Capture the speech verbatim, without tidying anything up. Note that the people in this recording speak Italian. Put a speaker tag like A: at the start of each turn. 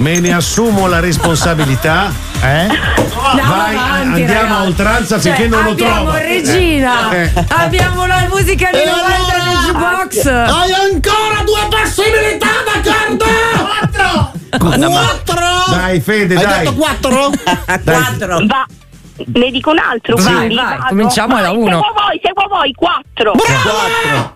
A: me ne assumo la responsabilità. Eh?
B: No,
A: Vai,
B: avanti,
A: andiamo
B: ragazzi.
A: a oltranza
B: Cioè,
A: finché non lo
B: abbiamo
A: trovo.
B: Regina,
A: Eh.
B: abbiamo la musica di
C: E
B: novanta
C: allora?
B: nel jukebox.
C: Hai ancora due possibilità, d'accordo? Quattro! Quattro!
A: Dai, Fede,
C: Hai
A: dai.
C: detto quattro?
D: Quattro. Va. Ne dico un altro.
B: Vai,
D: quindi
B: vai,
D: vado.
B: cominciamo
D: Vai,
B: da uno.
D: Seguo voi, seguo voi, quattro.
C: Bravo!